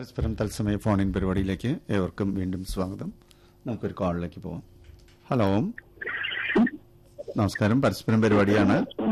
പരസ്പരം തത്സമയ ഫോണിൻ പരിപാടിയിലേക്ക് ഏവർക്കും വീണ്ടും സ്വാഗതം. നമുക്കൊരു കോളിലേക്ക് പോവാം. ഹലോ, നമസ്കാരം. പരസ്പരം പരിപാടിയാണ്.